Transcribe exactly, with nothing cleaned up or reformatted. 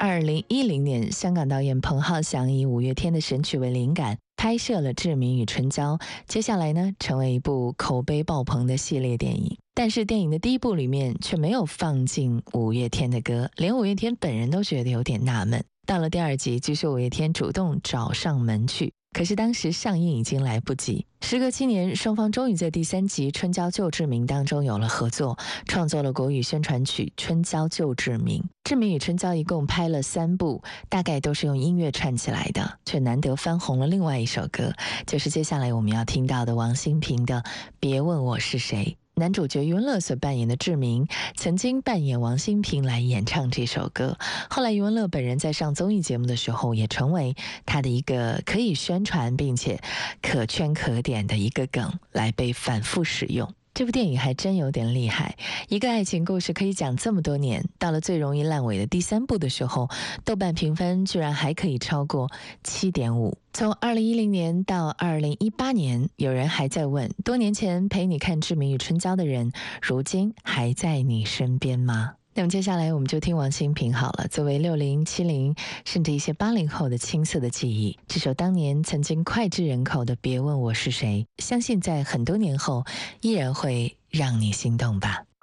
二零一零年，香港导演彭浩翔以五月天的神曲为灵感，拍摄了《志明与春娇》，接下来呢，成为一部口碑爆棚的系列电影。但是电影的第一部里面却没有放进五月天的歌，连五月天本人都觉得有点纳闷。到了第二集，据说五月天主动找上门去，可是当时上映已经来不及。时隔七年，双方终于在第三集《春娇救志明》当中有了合作，创作了国语宣传曲《春娇救志明》。志明与春娇一共拍了三部，大概都是用音乐串起来的，却难得翻红了另外一首歌，就是接下来我们要听到的王心平的《别问我是谁》。男主角余文乐所扮演的志明曾经扮演王心平来演唱这首歌，后来余文乐本人在上综艺节目的时候也成为他的一个可以宣传并且可圈可点的一个梗来被反复使用。这部电影还真有点厉害，一个爱情故事可以讲这么多年，到了最容易烂尾的第三部的时候，豆瓣评分居然还可以超过 七点五。 从二零一零年到二零一八年，有人还在问，多年前陪你看《志明与春娇》的人，如今还在你身边吗？那么接下来我们就听王心平好了，作为六零、七零甚至一些八零后的青涩的记忆，这首当年曾经脍炙人口的《别问我是谁》，相信在很多年后依然会让你心动吧。